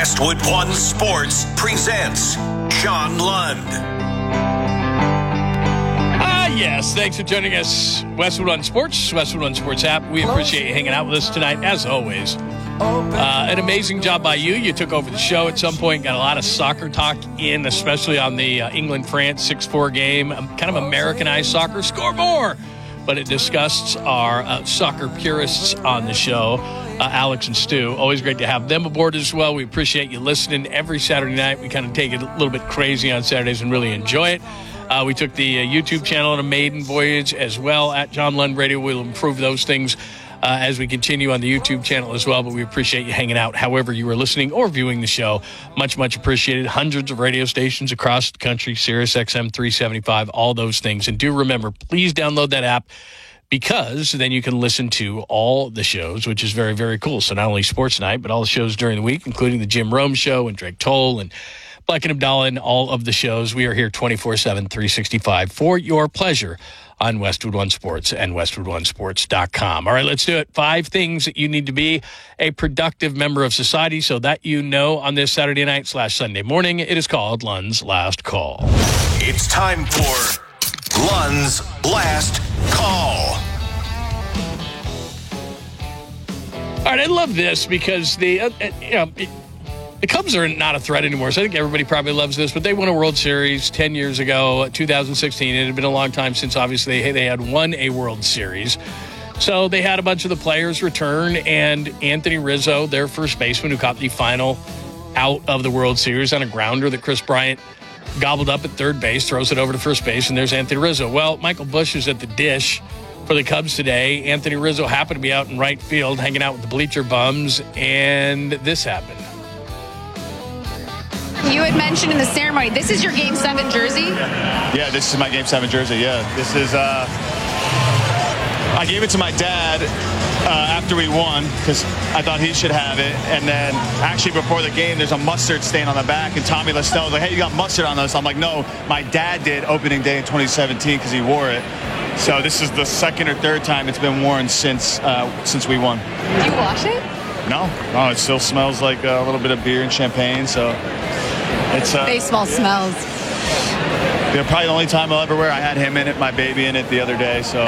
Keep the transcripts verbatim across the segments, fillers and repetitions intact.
Westwood One Sports presents John Lund. Ah, yes. Thanks for joining us. Westwood One Sports, Westwood One Sports app. We appreciate you hanging out with us tonight, as always. Uh, an amazing job by you. You took over the show at some point, got a lot of soccer talk in, especially on the uh, England-France six four game. Um, kind of Americanized soccer. Score more! But it discussed our uh, soccer purists on the show, uh, Alex and Stu. Always great to have them aboard as well. We appreciate you listening every Saturday night. We kind of take it a little bit crazy on Saturdays and really enjoy it. Uh, we took the uh, YouTube channel on a maiden voyage as well at John Lund Radio. We'll improve those things uh, as we continue on the YouTube channel as well. But we appreciate you hanging out however you are listening or viewing the show. Much, much appreciated. Hundreds of radio stations across the country, Sirius X M three seventy-five, all those things. And do remember, please download that app, because then you can listen to all the shows, which is very, very cool. So not only Sports Night, but all the shows during the week, including the Jim Rome Show and Drake Toll and Black and Abdallah and all of the shows. We are here twenty-four seven, three sixty-five for your pleasure on Westwood One Sports and Westwood One Sports dot com. All right, let's do it. Five things that you need to be a productive member of society so that you know on this Saturday night slash Sunday morning. It is called Lund's Last Call. It's time for Lund's Last Call. All right, I love this because the uh, uh, you know it, the Cubs are not a threat anymore. So I think everybody probably loves this, but they won a World Series ten years ago, two thousand sixteen. It had been a long time since, obviously, they, they had won a World Series. So they had a bunch of the players return, and Anthony Rizzo, their first baseman, who caught the final out of the World Series on a grounder that Chris Bryant gobbled up at third base, throws it over to first base, and there's Anthony Rizzo. Well, Michael Busch is at the dish for the Cubs today. Anthony Rizzo happened to be out in right field hanging out with the bleacher bums, and this happened. You had mentioned in the ceremony, this is your Game seven jersey? Yeah, this is my Game seven jersey, yeah. This is, uh, I gave it to my dad uh, after we won because I thought he should have it. And then actually before the game, there's a mustard stain on the back. And Tommy Lestell was like, hey, you got mustard on this? I'm like, no, my dad did opening day in twenty seventeen because he wore it. So this is the second or third time it's been worn since uh, since we won. Do you wash it? No, no, it still smells like a little bit of beer and champagne. So it's uh, baseball smells. Yeah, probably the only time I'll ever wear. I had him in it, my baby in it the other day. So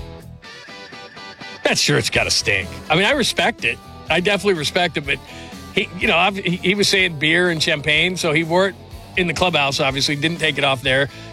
that shirt's got to stink. I mean, I respect it. I definitely respect it, but he, you know, I've, he, he was saying beer and champagne, so he wore it in the clubhouse. Obviously, didn't take it off there.